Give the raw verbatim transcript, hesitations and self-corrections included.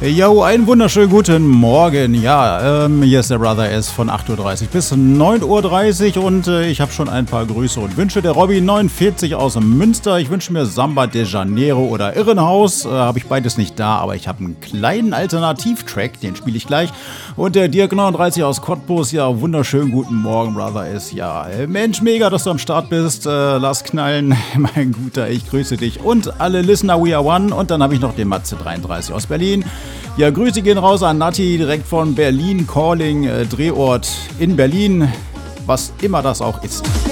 Jo, einen wunderschönen guten Morgen. Ja, ähm, hier ist der Brother S von acht Uhr dreißig bis neun Uhr dreißig und äh, ich habe schon ein paar Grüße und Wünsche. Der Robby neunundvierzig aus Münster. Ich wünsche mir Samba de Janeiro oder Irrenhaus. Äh, habe ich beides nicht da, aber ich habe einen kleinen Alternativtrack, den spiele ich gleich. Und der Dirk neununddreißig aus Cottbus. Ja, wunderschönen guten Morgen, Brother S. Ja, äh, Mensch, mega, dass du am Start bist. Äh, lass knallen, mein Guter, ich grüße dich. Und alle Listener, we are one. Und dann habe ich noch den Matze dreiunddreißig aus Berlin. Ja, Grüße gehen raus an Nati, direkt von Berlin Calling, äh, Drehort in Berlin, was immer das auch ist.